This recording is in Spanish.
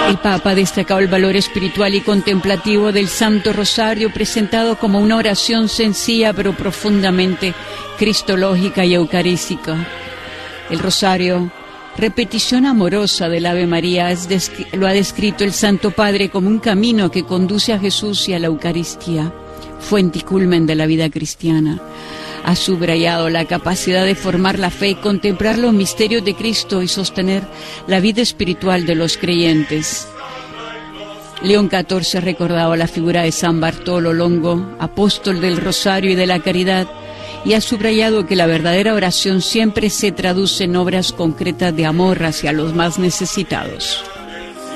El Papa destacaba el valor espiritual y contemplativo del Santo Rosario, presentado como una oración sencilla pero profundamente cristológica y eucarística. El Rosario, repetición amorosa del Ave María, lo ha descrito el Santo Padre como un camino que conduce a Jesús y a la Eucaristía, fuente y culmen de la vida cristiana. Ha subrayado la capacidad de formar la fe y contemplar los misterios de Cristo y sostener la vida espiritual de los creyentes. León XIV ha recordado la figura de San Bartolo Longo, apóstol del Rosario y de la Caridad, y ha subrayado que la verdadera oración siempre se traduce en obras concretas de amor hacia los más necesitados.